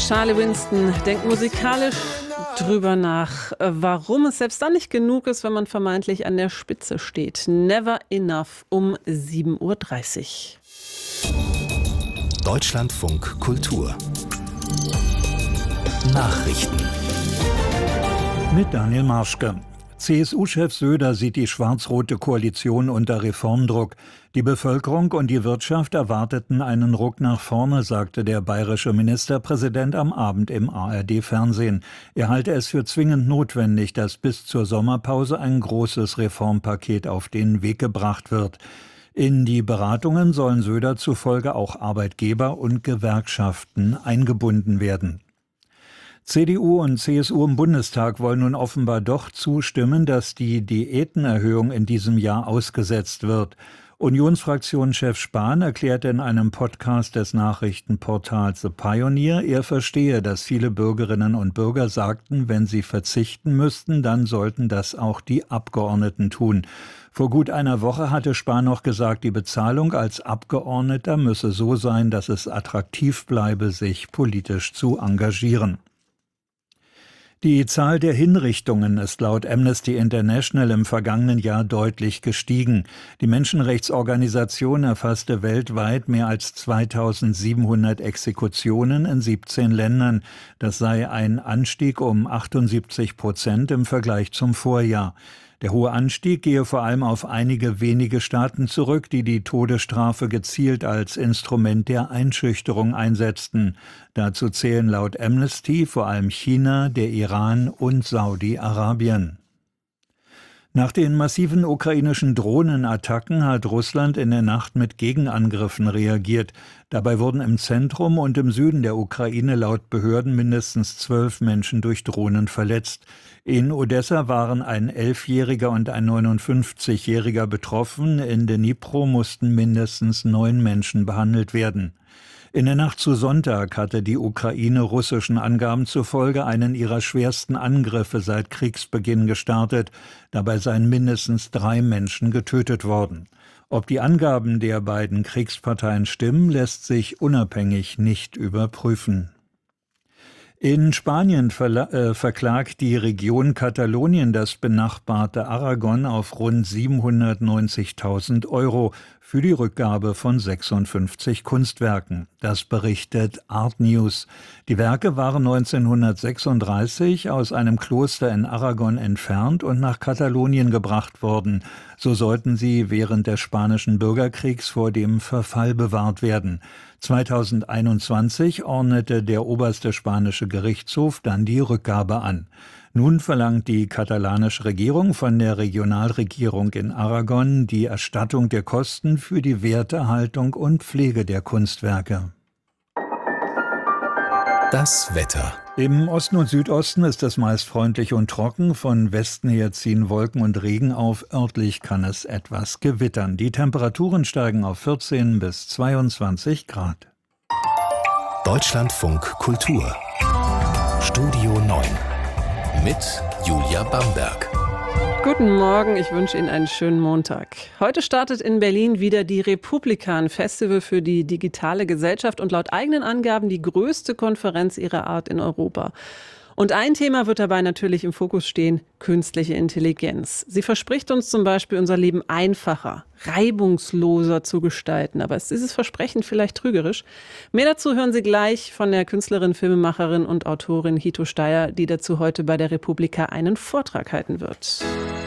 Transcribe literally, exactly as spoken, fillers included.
Charlie Winston denkt musikalisch drüber nach, warum es selbst dann nicht genug ist, wenn man vermeintlich an der Spitze steht. Never Enough um sieben Uhr dreißig. Deutschlandfunk Kultur Nachrichten mit Daniel Marschke. C S U-Chef Söder sieht die schwarz-rote Koalition unter Reformdruck. Die Bevölkerung und die Wirtschaft erwarteten einen Ruck nach vorne, sagte der bayerische Ministerpräsident am Abend im A R D-Fernsehen. Er halte es für zwingend notwendig, dass bis zur Sommerpause ein großes Reformpaket auf den Weg gebracht wird. In die Beratungen sollen Söder zufolge auch Arbeitgeber und Gewerkschaften eingebunden werden. C D U und C S U im Bundestag wollen nun offenbar doch zustimmen, dass die Diätenerhöhung in diesem Jahr ausgesetzt wird. Unionsfraktionschef Spahn erklärte in einem Podcast des Nachrichtenportals The Pioneer, er verstehe, dass viele Bürgerinnen und Bürger sagten, wenn sie verzichten müssten, dann sollten das auch die Abgeordneten tun. Vor gut einer Woche hatte Spahn noch gesagt, die Bezahlung als Abgeordneter müsse so sein, dass es attraktiv bleibe, sich politisch zu engagieren. Die Zahl der Hinrichtungen ist laut Amnesty International im vergangenen Jahr deutlich gestiegen. Die Menschenrechtsorganisation erfasste weltweit mehr als zweitausendsiebenhundert Exekutionen in siebzehn Ländern. Das sei ein Anstieg um achtundsiebzig Prozent im Vergleich zum Vorjahr. Der hohe Anstieg gehe vor allem auf einige wenige Staaten zurück, die die Todesstrafe gezielt als Instrument der Einschüchterung einsetzten. Dazu zählen laut Amnesty vor allem China, der Iran und Saudi-Arabien. Nach den massiven ukrainischen Drohnenattacken hat Russland in der Nacht mit Gegenangriffen reagiert. Dabei wurden im Zentrum und im Süden der Ukraine laut Behörden mindestens zwölf Menschen durch Drohnen verletzt. In Odessa waren ein elfjähriger und ein neunundfünfzigjähriger betroffen. In Dnipro mussten mindestens neun Menschen behandelt werden. In der Nacht zu Sonntag hatte die Ukraine russischen Angaben zufolge einen ihrer schwersten Angriffe seit Kriegsbeginn gestartet. Dabei seien mindestens drei Menschen getötet worden. Ob die Angaben der beiden Kriegsparteien stimmen, lässt sich unabhängig nicht überprüfen. In Spanien verla- äh, verklagt die Region Katalonien das benachbarte Aragon auf rund siebenhundertneunzigtausend Euro für die Rückgabe von sechsundfünfzig Kunstwerken. Das berichtet Art News. Die Werke waren neunzehnhundertsechsunddreißig aus einem Kloster in Aragon entfernt und nach Katalonien gebracht worden. So sollten sie während des Spanischen Bürgerkriegs vor dem Verfall bewahrt werden. zweitausendeinundzwanzig ordnete der oberste spanische Gerichtshof dann die Rückgabe an. Nun verlangt die katalanische Regierung von der Regionalregierung in Aragon die Erstattung der Kosten für die Werterhaltung und Pflege der Kunstwerke. Das Wetter. Im Osten und Südosten ist es meist freundlich und trocken. Von Westen her ziehen Wolken und Regen auf. Örtlich kann es etwas gewittern. Die Temperaturen steigen auf vierzehn bis zweiundzwanzig Grad. Deutschlandfunk Kultur Studio neun mit Julia Bamberg. Guten Morgen, ich wünsche Ihnen einen schönen Montag. Heute startet in Berlin wieder die Republika, ein Festival für die digitale Gesellschaft und laut eigenen Angaben die größte Konferenz ihrer Art in Europa. Und ein Thema wird dabei natürlich im Fokus stehen: künstliche Intelligenz. Sie verspricht uns zum Beispiel, unser Leben einfacher, reibungsloser zu gestalten. Aber ist dieses Versprechen vielleicht trügerisch? Mehr dazu hören Sie gleich von der Künstlerin, Filmemacherin und Autorin Hito Steyr, die dazu heute bei der Republika einen Vortrag halten wird.